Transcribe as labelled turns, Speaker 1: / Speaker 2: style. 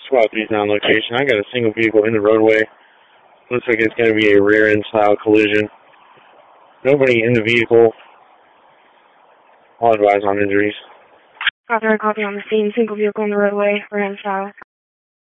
Speaker 1: Squad 3's on location. I got a single vehicle in the roadway. Looks like it's going to be a rear-end style collision. Nobody in the vehicle. I'll advise on injuries.
Speaker 2: Copy on the scene. Single vehicle in the roadway, rear-end style.